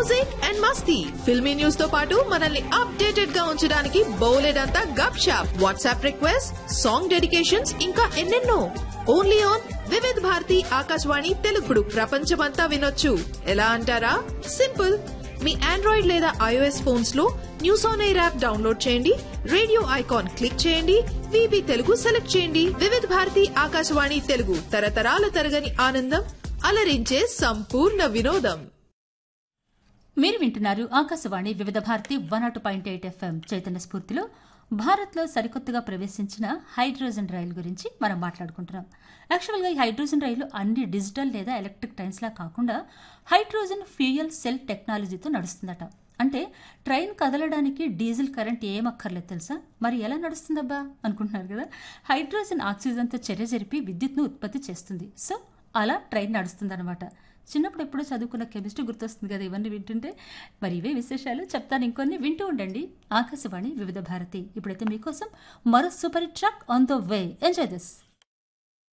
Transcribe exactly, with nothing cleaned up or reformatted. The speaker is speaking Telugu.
Music and Masti filmy news తో పాటు మనల్ని అప్డేటెడ్ గా ఉంచడానికి బౌలెడంతా గప్ shop WhatsApp request song dedications ఇంకా ఎన్నెన్నో ఓన్లీ ఆన్ వివిధ్ భారతి ఆకాశవాణి తెలుగుడు ప్రపంచమంతా వినొచ్చు ఎలా అంటారా సింపుల్ మీ ఆండ్రాయిడ్ లేదా ఐఓఎస్ ఫోన్స్ లో news on air app download చేయండి రేడియో ఐకాన్ క్లిక్ చేయండి వీబీ తెలుగు సెలెక్ట్ చేయండి వివిధ భారతి ఆకాశవాణి తెలుగు తరతరాల తరగని ఆనందం అలరించే సంపూర్ణ వినోదం. మీరు వింటున్నారు ఆకాశవాణి వివిధ Bharati one not point eight FM Chaitanya స్ఫూర్తిలో భారత్లో సరికొత్తగా ప్రవేశించిన హైడ్రోజన్ రైలు గురించి మనం మాట్లాడుకుంటున్నాం. యాక్చువల్గా ఈ హైడ్రోజన్ రైలు అన్ని డిజిటల్ లేదా ఎలక్ట్రిక్ ట్రైన్స్లా కాకుండా హైడ్రోజన్ ఫ్యూయల్ సెల్ టెక్నాలజీతో నడుస్తుందట. అంటే ట్రైన్ కదలడానికి డీజిల్ కరెంట్ ఏమక్కర్లేదు తెలుసా? మరి ఎలా నడుస్తుందబ్బా అనుకుంటున్నారు కదా. హైడ్రోజన్ ఆక్సిజన్తో చర్య జరిపి విద్యుత్ను ఉత్పత్తి చేస్తుంది. సో అలా ట్రైన్ నడుస్తుందన్నమాట. చిన్నప్పుడు ఎప్పుడో చదువుకున్న కెమిస్ట్రీ గుర్తొస్తుంది కదా ఇవన్నీ వింటుంటే. మరి ఇవే విశేషాలు చెప్తాను, ఇంకొన్ని వింటూ ఉండండి. ఆకాశవాణి వివిధ భారతి. ఇప్పుడైతే మీకోసం మరో super track on the way. Enjoy this.